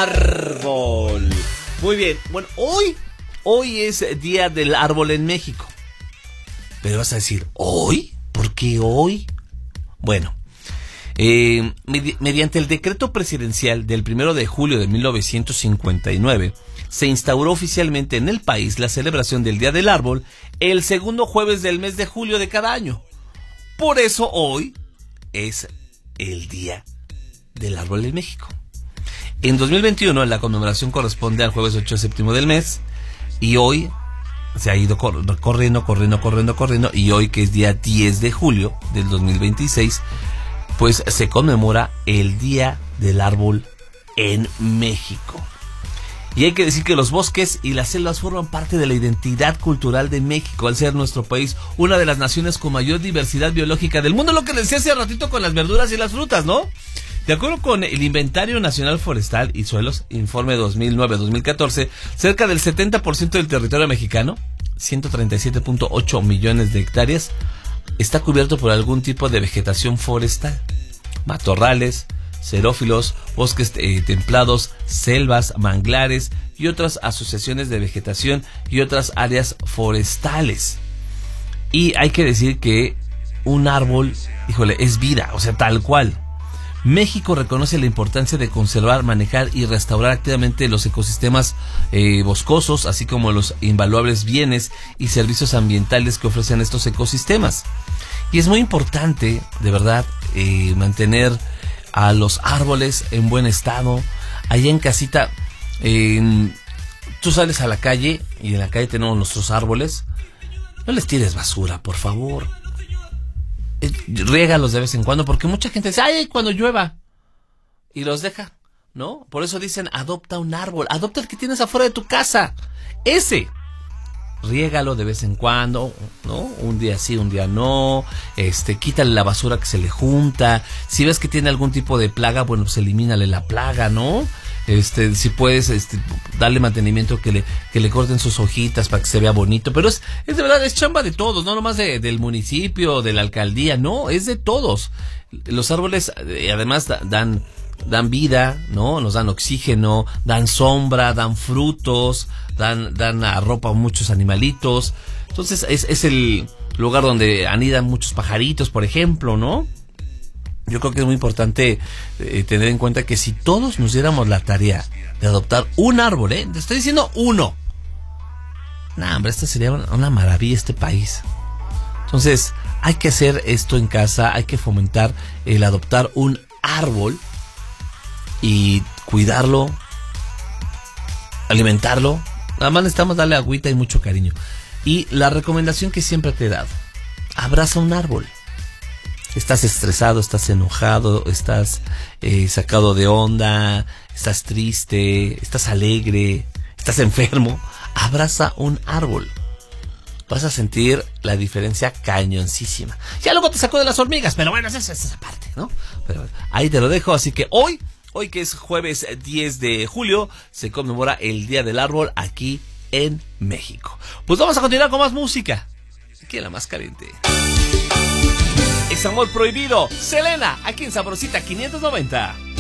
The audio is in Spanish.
árbol. Muy bien, bueno, hoy es Día del Árbol en México. Pero vas a decir, ¿hoy? ¿Por qué hoy? Bueno, mediante el decreto presidencial del 1 de julio de 1959, se instauró oficialmente en el país la celebración del Día del Árbol el segundo jueves del mes de julio de cada año. Por eso hoy es el Día del Árbol en México. En 2021 la conmemoración corresponde al jueves 8 de séptimo del mes y hoy se ha ido corriendo y hoy, que es día 10 de julio del 2026, pues se conmemora el Día del Árbol en México. Y hay que decir que los bosques y las selvas forman parte de la identidad cultural de México, al ser nuestro país una de las naciones con mayor diversidad biológica del mundo, lo que les decía hace ratito con las verduras y las frutas, ¿no? De acuerdo con el Inventario Nacional Forestal y Suelos, informe 2009-2014, cerca del 70% del territorio mexicano, 137.8 millones de hectáreas, está cubierto por algún tipo de vegetación forestal. Matorrales, xerófilos, bosques templados, selvas, manglares y otras asociaciones de vegetación y otras áreas forestales. Y hay que decir que un árbol, híjole, es vida, o sea, tal cual. México reconoce la importancia de conservar, manejar y restaurar activamente los ecosistemas boscosos, así como los invaluables bienes y servicios ambientales que ofrecen estos ecosistemas. Y es muy importante, de verdad, mantener a los árboles en buen estado. Allá en casita, tú sales a la calle y en la calle tenemos nuestros árboles. No les tires basura, por favor. Riégalos de vez en cuando, porque mucha gente dice, ay, cuando llueva, y los deja, ¿no? Por eso dicen, adopta un árbol, adopta el que tienes afuera de tu casa, ese, riégalo de vez en cuando, ¿no? Un día sí, un día no, quítale la basura que se le junta, si ves que tiene algún tipo de plaga, bueno, pues elimínale la plaga, ¿no? Si puedes, darle mantenimiento, que le corten sus hojitas para que se vea bonito, pero es de verdad, es chamba de todos, no nomás del municipio, de la alcaldía, no, es de todos. Los árboles, además, dan vida, ¿no? Nos dan oxígeno, dan sombra, dan frutos, dan arropa a muchos animalitos. Entonces, es el lugar donde anidan muchos pajaritos, por ejemplo, ¿no? Yo creo que es muy importante tener en cuenta que si todos nos diéramos la tarea de adoptar un árbol, te estoy diciendo uno, hombre, esta sería una maravilla, este país. Entonces, hay que hacer esto en casa, hay que fomentar el adoptar un árbol y cuidarlo, alimentarlo. Nada más necesitamos darle agüita y mucho cariño. Y la recomendación que siempre te he dado, abraza un árbol. Estás estresado, estás enojado, estás sacado de onda, estás triste, estás alegre, estás enfermo. Abraza un árbol. Vas a sentir la diferencia cañoncísima. Ya luego te sacó de las hormigas, pero bueno, esa es esa parte, ¿no? Pero ahí te lo dejo, así que hoy que es jueves 10 de julio, se conmemora el Día del Árbol aquí en México. Pues vamos a continuar con más música. Aquí en La Más Caliente. Es Amor Prohibido, Selena, aquí en Sabrosita 590.